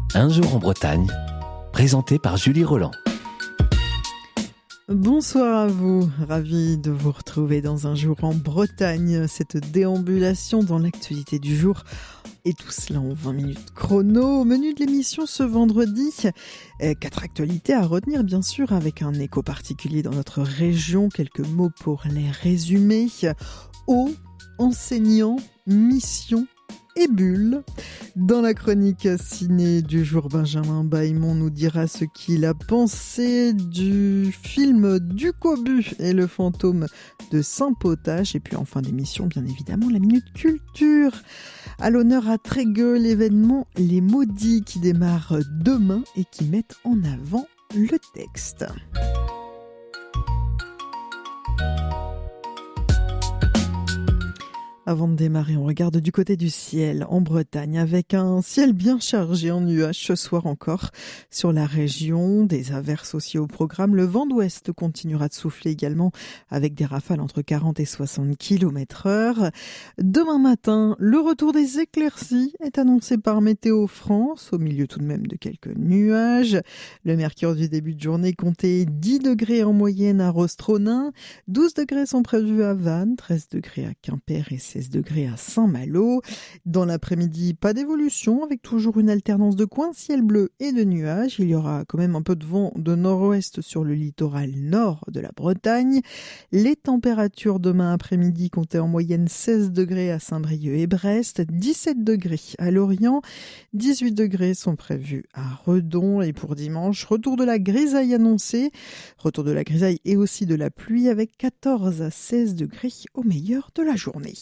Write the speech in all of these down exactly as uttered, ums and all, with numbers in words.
Un jour en Bretagne, présenté par Julie Roland. Bonsoir à vous, ravi de vous retrouver dans Un jour en Bretagne, cette déambulation dans l'actualité du jour. Et tout cela en vingt minutes chrono. Au menu de l'émission ce vendredi, quatre actualités à retenir bien sûr avec un écho particulier dans notre région. Quelques mots pour les résumer. Eau, enseignants, mission et bulle. Dans la chronique ciné du jour, Benjamin Bailmont nous dira ce qu'il a pensé du film Du Cobu et le fantôme de Saint-Potache. Et puis en fin d'émission, bien évidemment, la Minute Culture. À l'honneur à Trégueux, l'événement Les Maudits qui démarre demain et qui met en avant le texte. Avant de démarrer, on regarde du côté du ciel en Bretagne avec un ciel bien chargé en nuages ce soir encore sur la région. Des averses aussi au programme. Le vent d'ouest continuera de souffler également avec des rafales entre quarante et soixante kilomètres heure. Demain matin, le retour des éclaircies est annoncé par Météo France, au milieu tout de même de quelques nuages. Le mercure du début de journée comptait dix degrés en moyenne à Rostronin, douze degrés sont prévus à Vannes, treize degrés à Quimper et seize degrés à Saint-Malo. Dans l'après-midi, pas d'évolution, avec toujours une alternance de coins de ciel bleu et de nuages. Il y aura quand même un peu de vent de nord-ouest sur le littoral nord de la Bretagne. Les températures demain après-midi comptaient en moyenne seize degrés à Saint-Brieuc et Brest, dix-sept degrés à Lorient, dix-huit degrés sont prévus à Redon. Et pour dimanche, retour de la grisaille annoncée. Retour de la grisaille et aussi de la pluie avec quatorze à seize degrés au meilleur de la journée.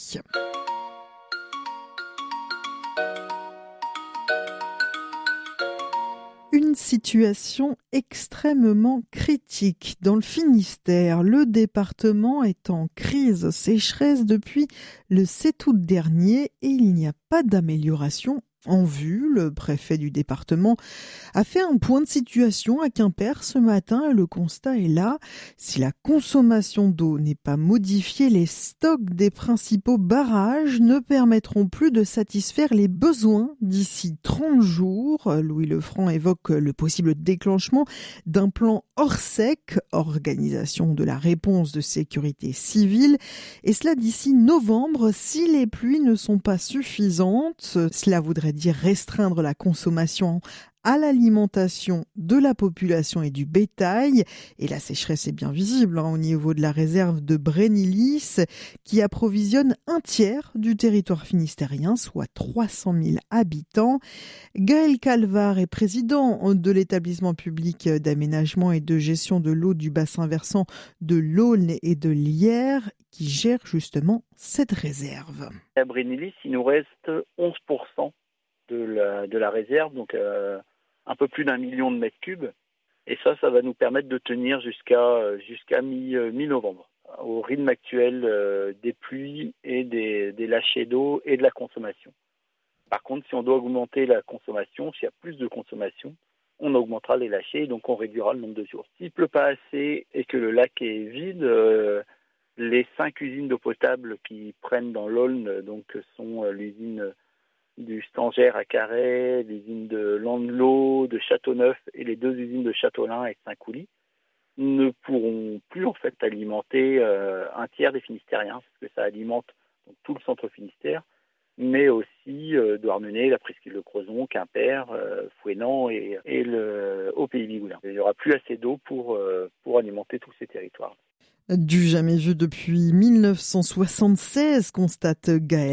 Une situation extrêmement critique dans le Finistère. Le département est en crise sécheresse depuis le sept août dernier et il n'y a pas d'amélioration en vue. Le préfet du département a fait un point de situation à Quimper ce matin. Le constat est là. Si la consommation d'eau n'est pas modifiée, les stocks des principaux barrages ne permettront plus de satisfaire les besoins d'ici trente jours. Louis Lefranc évoque le possible déclenchement d'un plan Orsec, organisation de la réponse de sécurité civile, et cela d'ici novembre si les pluies ne sont pas suffisantes. Cela voudrait dire restreindre la consommation à l'alimentation de la population et du bétail. Et la sécheresse est bien visible hein, au niveau de la réserve de Brénilis qui approvisionne un tiers du territoire finistérien, soit trois cent mille habitants. Gaël Calvar est président de l'établissement public d'aménagement et de gestion de l'eau du bassin versant de l'Aulne et de l'Yerres qui gère justement cette réserve. À Brénilis, il nous reste onze pour cent de la, de la réserve, donc euh, un peu plus d'un million de mètres cubes. Et ça, ça va nous permettre de tenir jusqu'à, jusqu'à mi, mi-novembre, au rythme actuel euh, des pluies et des, des lâchers d'eau et de la consommation. Par contre, si on doit augmenter la consommation, s'il y a plus de consommation, on augmentera les lâchers et donc on réduira le nombre de jours. S'il ne pleut pas assez et que le lac est vide, euh, les cinq usines d'eau potable qui prennent dans l'Aulne, donc sont euh, l'usine du Stangère à Carhaix, l'usine de Landelot, de Châteauneuf et les deux usines de Châteaulin et Saint-Coulis ne pourront plus en fait alimenter euh, un tiers des Finistériens, parce que ça alimente donc, tout le centre Finistère, mais aussi euh, Douarnenez, la presqu'île de Crozon, Quimper, euh, Fouesnant et, et le Haut Pays Bigoulin. Il n'y aura plus assez d'eau pour, euh, pour alimenter tous ces territoires. Du jamais vu depuis mille neuf cent soixante-seize, constate Gaël.